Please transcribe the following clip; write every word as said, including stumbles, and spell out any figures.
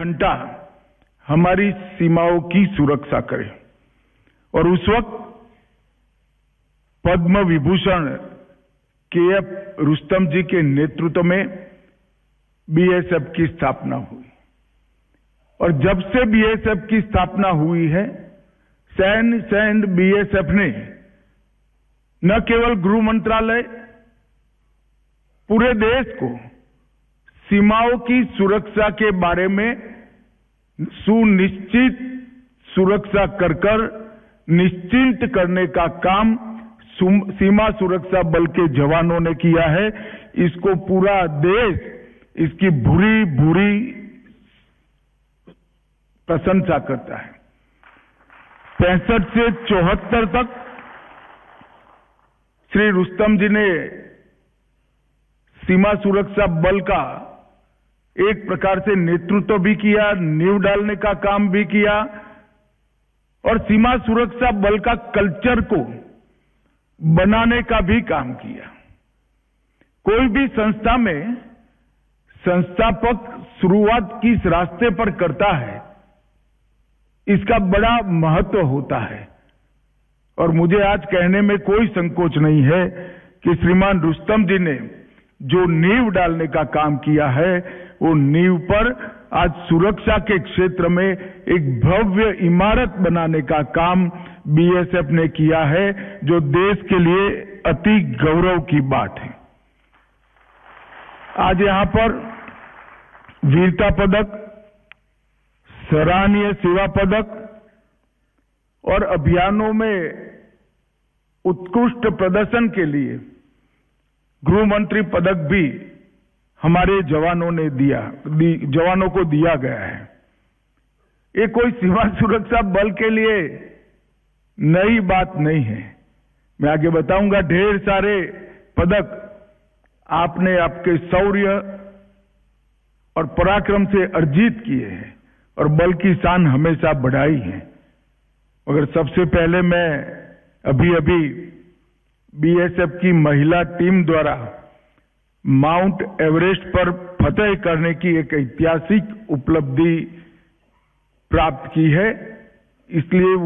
घंटा हमारी सीमाओं की सुरक्षा करें। और उस वक्त पद्म विभूषण के एफ रुस्तम जी के नेतृत्व में बीएसएफ की स्थापना हुई। और जब से बीएसएफ की स्थापना हुई है, सैन्य सैन्य बीएसएफ ने न केवल गृह मंत्रालय, पूरे देश को सीमाओं की सुरक्षा के बारे में सुनिश्चित सुरक्षा कर कर निश्चिंत करने का काम सीमा सुरक्षा बल के जवानों ने किया है। इसको पूरा देश इसकी भूरी भूरी प्रशंसा करता है। पैंसठ से चौहत्तर तक श्री रुस्तम जी ने सीमा सुरक्षा बल का एक प्रकार से नेतृत्व भी किया, नींव डालने का काम भी किया और सीमा सुरक्षा बल का कल्चर को बनाने का भी काम किया। कोई भी संस्था में संस्थापक शुरुआत किस रास्ते पर करता है, इसका बड़ा महत्व होता है। और मुझे आज कहने में कोई संकोच नहीं है कि श्रीमान रुस्तम जी ने जो नींव डालने का काम किया है, वो नींव पर आज सुरक्षा के क्षेत्र में एक भव्य इमारत बनाने का काम बीएसएफ ने किया है, जो देश के लिए अति गौरव की बात है। आज यहां पर वीरता पदक, सराहनीय सेवा पदक और अभियानों में उत्कृष्ट प्रदर्शन के लिए गृह मंत्री पदक भी हमारे जवानों ने दिया दी, जवानों को दिया गया है। ये कोई सीमा सुरक्षा बल के लिए नई बात नहीं है। मैं आगे बताऊंगा, ढेर सारे पदक आपने आपके शौर्य और पराक्रम से अर्जित किए हैं और बल की शान हमेशा बढ़ाई है। मगर सबसे पहले मैं अभी अभी बीएसएफ की महिला टीम द्वारा माउंट एवरेस्ट पर फतह करने की एक ऐतिहासिक उपलब्धि प्राप्त की है, इसलिए